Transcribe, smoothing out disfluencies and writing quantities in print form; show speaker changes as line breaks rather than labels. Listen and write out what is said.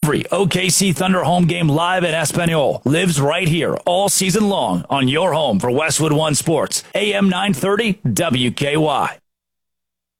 Every OKC Thunder home game live in Espanol lives right here all season long on your home for Westwood One Sports, AM 930 WKY.